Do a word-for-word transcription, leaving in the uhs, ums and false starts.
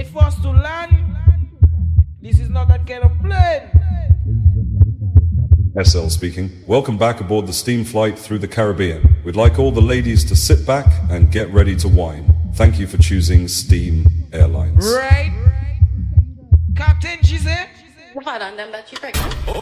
They forced to land. This is not that kind of plane. S L speaking. Welcome back aboard the steam flight through the Caribbean. We'd like all the ladies to sit back and get ready to wine. Thank you for choosing Steam Airlines. Right. Captain, she said. Right on them that you pregnant.